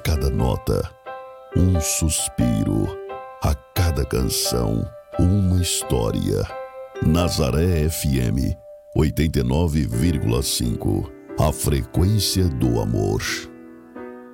cada nota, um suspiro, a cada canção, uma história. Nazaré FM 89,5, a frequência do amor.